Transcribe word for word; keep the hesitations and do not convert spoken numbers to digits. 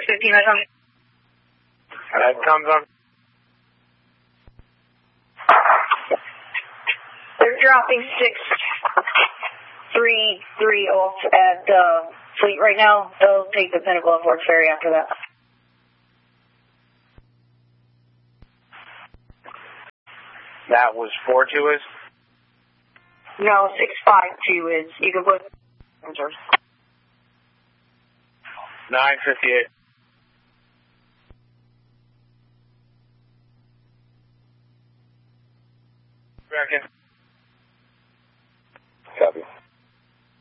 six fifteen, that's on. That comes on. They're dropping six three three off at uh, Fleet right now. They'll take the Pinnacle and Fort Ferry after that. That was four two is? No, six five two is. You can put answers. nine fifty-eight. Second. Copy.